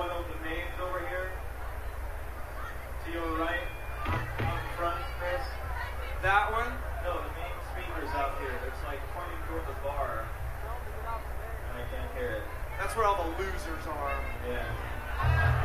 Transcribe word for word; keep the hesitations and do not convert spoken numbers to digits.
one of the names over here? To your right, up front, Chris? That one? No, the main speaker's out here. It's like pointing toward the bar. And I can't hear it. That's where all the losers are. Yeah.